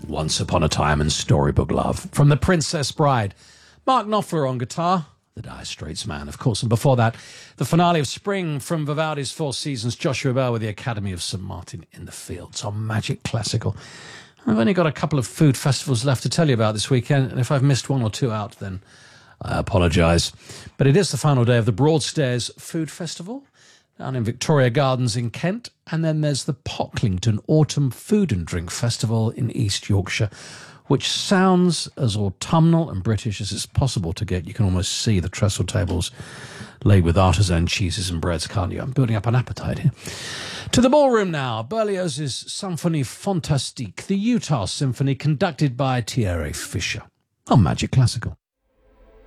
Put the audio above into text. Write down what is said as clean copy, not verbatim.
Once Upon a Time in Storybook Love. From The Princess Bride, Mark Knopfler on guitar, The Dire Straits Man, of course. And before that, the finale of Spring from Vivaldi's Four Seasons, Joshua Bell with the Academy of St. Martin in the Fields on Magic Classical. I've only got a couple of food festivals left to tell you about this weekend, and if I've missed one or two out, then I apologise. But it is the final day of the Broadstairs Food Festival down in Victoria Gardens in Kent, and then there's the Pocklington Autumn Food and Drink Festival in East Yorkshire, which sounds as autumnal and British as it's possible to get. You can almost see the trestle tables laid with artisan cheeses and breads, can't you? I'm building up an appetite here. To the ballroom now, Berlioz's Symphonie Fantastique, the Utah Symphony, conducted by Thierry Fisher on Magic Classical.